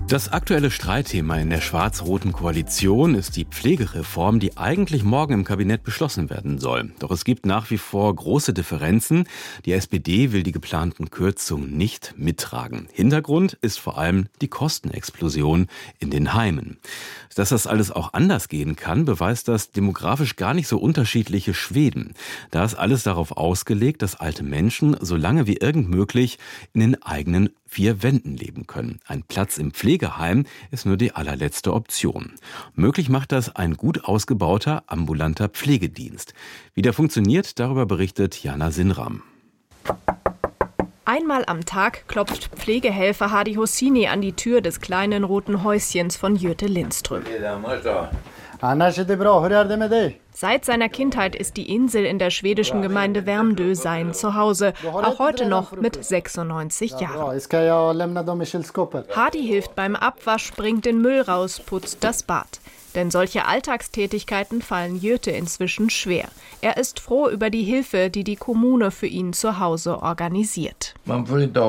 Das aktuelle Streitthema in der schwarz-roten Koalition ist die Pflegereform, die eigentlich morgen im Kabinett beschlossen werden soll. Doch es gibt nach wie vor große Differenzen. Die SPD will die geplanten Kürzungen nicht mittragen. Hintergrund ist vor allem die Kostenexplosion in den Heimen. Dass das alles auch anders gehen kann, beweist das demografisch gar nicht so unterschiedliche Schweden. Da ist alles darauf ausgelegt, dass alte Menschen so lange wie irgend möglich in den eigenen vier Wänden leben können. Ein Platz im Pflegeheim ist nur die allerletzte Option. Möglich macht das ein gut ausgebauter ambulanter Pflegedienst. Wie der funktioniert, darüber berichtet Jana Sinram. Einmal am Tag klopft Pflegehelfer Hadi Hosseini an die Tür des kleinen roten Häuschens von Jytte Lindström. Seit seiner Kindheit ist die Insel in der schwedischen Gemeinde Värmdö sein Zuhause, auch heute noch mit 96 Jahren. Hadi hilft beim Abwasch, bringt den Müll raus, putzt das Bad. Denn solche Alltagstätigkeiten fallen Jytte inzwischen schwer. Er ist froh über die Hilfe, die die Kommune für ihn zu Hause organisiert. Man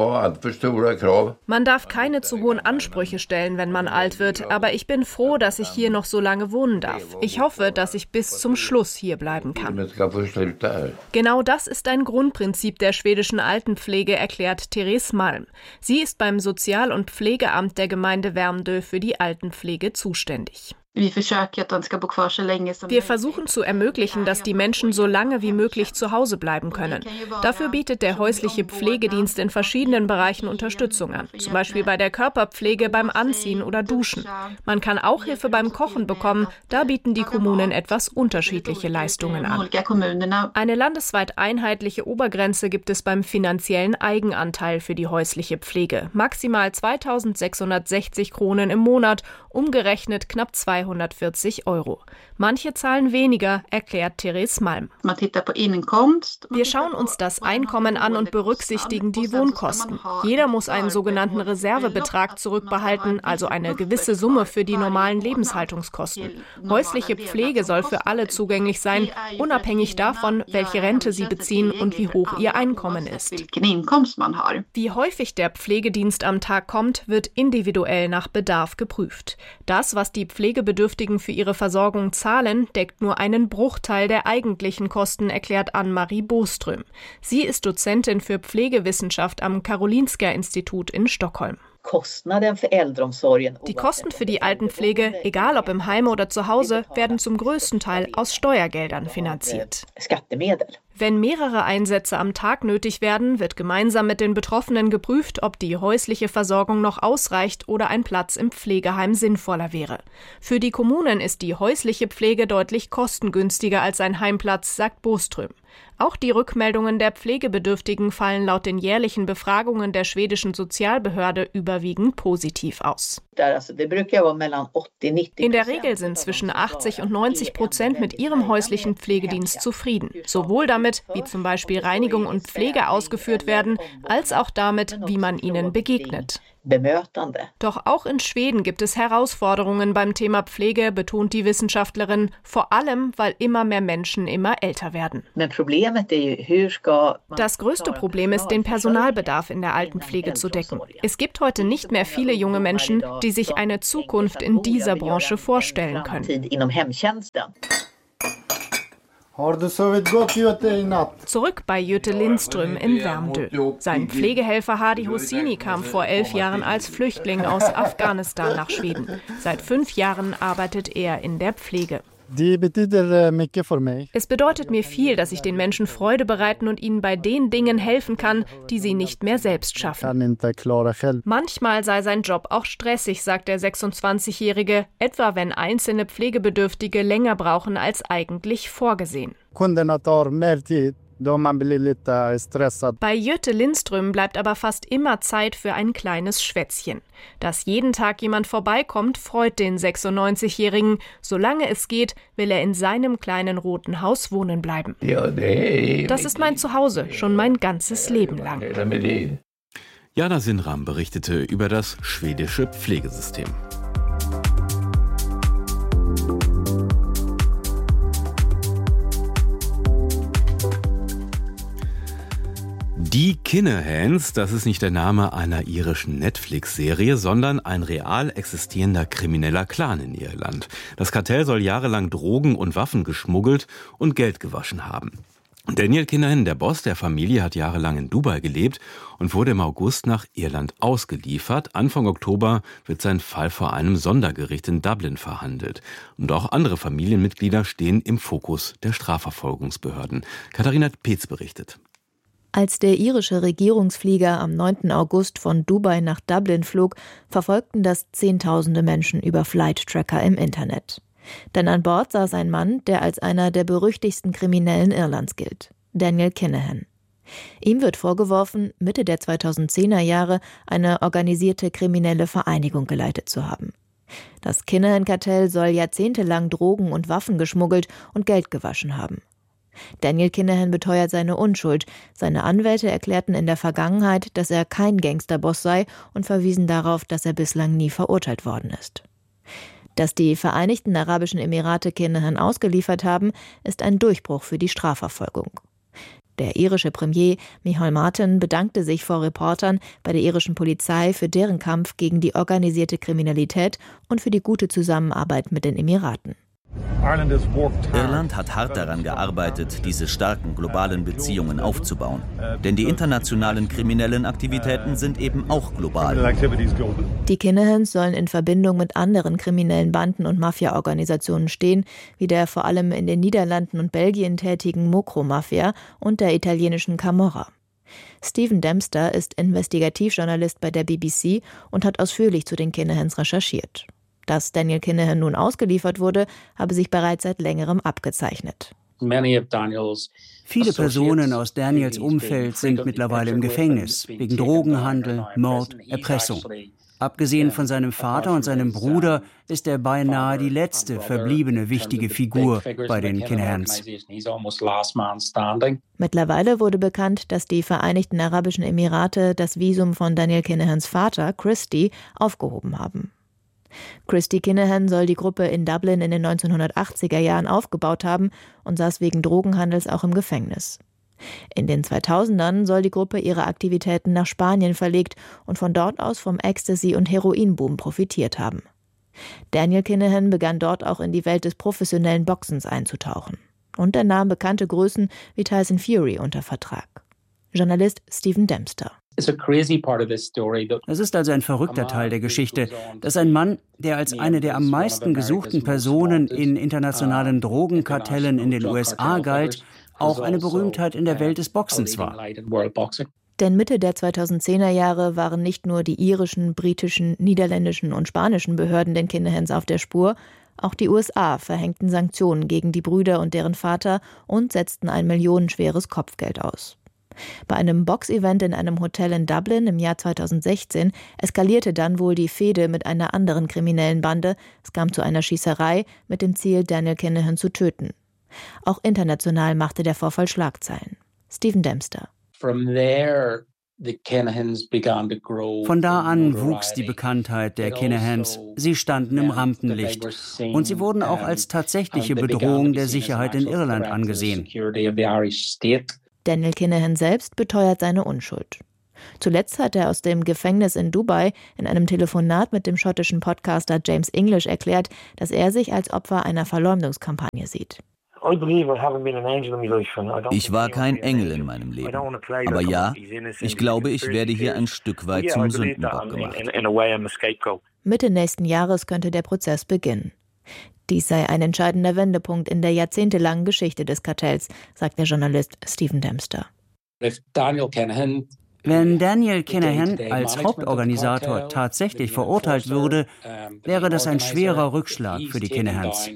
darf keine zu hohen Ansprüche stellen, wenn man alt wird. Aber ich bin froh, dass ich hier noch so lange wohnen darf. Ich hoffe, dass ich bis zum Schluss hier bleiben kann. Genau das ist ein Grundprinzip der schwedischen Altenpflege, erklärt Therese Malm. Sie ist beim Sozial- und Pflegeamt der Gemeinde Värmdö für die Altenpflege zuständig. Wir versuchen zu ermöglichen, dass die Menschen so lange wie möglich zu Hause bleiben können. Dafür bietet der häusliche Pflegedienst in verschiedenen Bereichen Unterstützung an, zum Beispiel bei der Körperpflege, beim Anziehen oder Duschen. Man kann auch Hilfe beim Kochen bekommen, da bieten die Kommunen etwas unterschiedliche Leistungen an. Eine landesweit einheitliche Obergrenze gibt es beim finanziellen Eigenanteil für die häusliche Pflege. Maximal 2.660 Kronen im Monat, umgerechnet knapp 240 €. Manche zahlen weniger, erklärt Therese Malm. Wir schauen uns das Einkommen an und berücksichtigen die Wohnkosten. Jeder muss einen sogenannten Reservebetrag zurückbehalten, also eine gewisse Summe für die normalen Lebenshaltungskosten. Häusliche Pflege soll für alle zugänglich sein, unabhängig davon, welche Rente sie beziehen und wie hoch ihr Einkommen ist. Wie häufig der Pflegedienst am Tag kommt, wird individuell nach Bedarf geprüft. Das, was die Pflegebedürftigen für ihre Versorgung zahlen, deckt nur einen Bruchteil der eigentlichen Kosten, erklärt Ann-Marie Boström. Sie ist Dozentin für Pflegewissenschaft am Karolinska-Institut in Stockholm. Die Kosten für die Altenpflege, egal ob im Heim oder zu Hause, werden zum größten Teil aus Steuergeldern finanziert. Wenn mehrere Einsätze am Tag nötig werden, wird gemeinsam mit den Betroffenen geprüft, ob die häusliche Versorgung noch ausreicht oder ein Platz im Pflegeheim sinnvoller wäre. Für die Kommunen ist die häusliche Pflege deutlich kostengünstiger als ein Heimplatz, sagt Boström. Auch die Rückmeldungen der Pflegebedürftigen fallen laut den jährlichen Befragungen der schwedischen Sozialbehörde überwiegend positiv aus. In der Regel sind zwischen 80 und 90% mit ihrem häuslichen Pflegedienst zufrieden. Sowohl damit, wie zum Beispiel Reinigung und Pflege ausgeführt werden, als auch damit, wie man ihnen begegnet. Doch auch in Schweden gibt es Herausforderungen beim Thema Pflege, betont die Wissenschaftlerin, vor allem, weil immer mehr Menschen immer älter werden. Das größte Problem ist, den Personalbedarf in der Altenpflege zu decken. Es gibt heute nicht mehr viele junge Menschen, die sich eine Zukunft in dieser Branche vorstellen können. Zurück bei Jytte Lindström in Värmdö. Sein Pflegehelfer Hadi Hosseini kam vor 11 Jahren als Flüchtling aus Afghanistan nach Schweden. Seit 5 Jahren arbeitet er in der Pflege. Es bedeutet mir viel, dass ich den Menschen Freude bereiten und ihnen bei den Dingen helfen kann, die sie nicht mehr selbst schaffen. Manchmal sei sein Job auch stressig, sagt der 26-Jährige, etwa wenn einzelne Pflegebedürftige länger brauchen als eigentlich vorgesehen. Bei Jytte Lindström bleibt aber fast immer Zeit für ein kleines Schwätzchen. Dass jeden Tag jemand vorbeikommt, freut den 96-Jährigen. Solange es geht, will er in seinem kleinen roten Haus wohnen bleiben. Das ist mein Zuhause, schon mein ganzes Leben lang. Jana Sinram berichtete über das schwedische Pflegesystem. Die Kinahans, das ist nicht der Name einer irischen Netflix-Serie, sondern ein real existierender krimineller Clan in Irland. Das Kartell soll jahrelang Drogen und Waffen geschmuggelt und Geld gewaschen haben. Daniel Kinahan, der Boss der Familie, hat jahrelang in Dubai gelebt und wurde im August nach Irland ausgeliefert. Anfang Oktober wird sein Fall vor einem Sondergericht in Dublin verhandelt. Und auch andere Familienmitglieder stehen im Fokus der Strafverfolgungsbehörden. Katharina Peetz berichtet. Als der irische Regierungsflieger am 9. August von Dubai nach Dublin flog, verfolgten das Zehntausende Menschen über Flight Tracker im Internet. Denn an Bord saß ein Mann, der als einer der berüchtigsten Kriminellen Irlands gilt, Daniel Kinahan. Ihm wird vorgeworfen, Mitte der 2010er Jahre eine organisierte kriminelle Vereinigung geleitet zu haben. Das Kinahan-Kartell soll jahrzehntelang Drogen und Waffen geschmuggelt und Geld gewaschen haben. Daniel Kinahan beteuert seine Unschuld. Seine Anwälte erklärten in der Vergangenheit, dass er kein Gangsterboss sei und verwiesen darauf, dass er bislang nie verurteilt worden ist. Dass die Vereinigten Arabischen Emirate Kinahan ausgeliefert haben, ist ein Durchbruch für die Strafverfolgung. Der irische Premier Micheál Martin bedankte sich vor Reportern bei der irischen Polizei für deren Kampf gegen die organisierte Kriminalität und für die gute Zusammenarbeit mit den Emiraten. Irland hat hart daran gearbeitet, diese starken globalen Beziehungen aufzubauen. Denn die internationalen kriminellen Aktivitäten sind eben auch global. Die Kinahans sollen in Verbindung mit anderen kriminellen Banden und Mafia-Organisationen stehen, wie der vor allem in den Niederlanden und Belgien tätigen Mocro-Mafia und der italienischen Camorra. Stephen Dempster ist Investigativjournalist bei der BBC und hat ausführlich zu den Kinahans recherchiert. Dass Daniel Kinahan nun ausgeliefert wurde, habe sich bereits seit längerem abgezeichnet. Viele Personen aus Daniels Umfeld sind mittlerweile im Gefängnis, wegen Drogenhandel, Mord, Erpressung. Abgesehen von seinem Vater und seinem Bruder ist er beinahe die letzte verbliebene wichtige Figur bei den Kinahans. Mittlerweile wurde bekannt, dass die Vereinigten Arabischen Emirate das Visum von Daniel Kinahans Vater, Christy, aufgehoben haben. Christy Kinahan soll die Gruppe in Dublin in den 1980er Jahren aufgebaut haben und saß wegen Drogenhandels auch im Gefängnis. In den 2000ern soll die Gruppe ihre Aktivitäten nach Spanien verlegt und von dort aus vom Ecstasy- und Heroinboom profitiert haben. Daniel Kinahan begann dort auch in die Welt des professionellen Boxens einzutauchen. Und er nahm bekannte Größen wie Tyson Fury unter Vertrag. Journalist Stephen Dempster. Es ist also ein verrückter Teil der Geschichte, dass ein Mann, der als eine der am meisten gesuchten Personen in internationalen Drogenkartellen in den USA galt, auch eine Berühmtheit in der Welt des Boxens war. Denn Mitte der 2010er Jahre waren nicht nur die irischen, britischen, niederländischen und spanischen Behörden den Kinahans auf der Spur, auch die USA verhängten Sanktionen gegen die Brüder und deren Vater und setzten ein millionenschweres Kopfgeld aus. Bei einem Boxevent in einem Hotel in Dublin im Jahr 2016 eskalierte dann wohl die Fehde mit einer anderen kriminellen Bande. Es kam zu einer Schießerei mit dem Ziel, Daniel Kinahan zu töten. Auch international machte der Vorfall Schlagzeilen. Stephen Dempster. Von da an wuchs die Bekanntheit der Kinahans. Sie standen im Rampenlicht. Und sie wurden auch als tatsächliche Bedrohung der Sicherheit in Irland angesehen. Daniel Kinahan selbst beteuert seine Unschuld. Zuletzt hat er aus dem Gefängnis in Dubai in einem Telefonat mit dem schottischen Podcaster James English erklärt, dass er sich als Opfer einer Verleumdungskampagne sieht. Ich war kein Engel in meinem Leben. Aber ja, ich glaube, ich werde hier ein Stück weit zum Sündenbock gemacht. Mitte nächsten Jahres könnte der Prozess beginnen. Dies sei ein entscheidender Wendepunkt in der jahrzehntelangen Geschichte des Kartells, sagt der Journalist Stephen Dempster. Wenn Daniel Kinahan als Hauptorganisator tatsächlich verurteilt würde, wäre das ein schwerer Rückschlag für die Kinahans.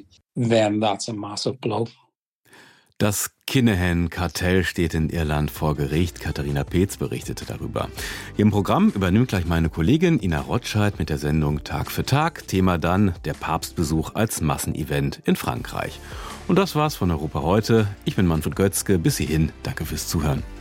Das Kinahan-Kartell steht in Irland vor Gericht. Katharina Peetz berichtete darüber. Hier im Programm übernimmt gleich meine Kollegin Ina Rotscheid mit der Sendung Tag für Tag. Thema dann der Papstbesuch als Massenevent in Frankreich. Und das war's von Europa heute. Ich bin Manfred Götzke. Bis hierhin. Danke fürs Zuhören.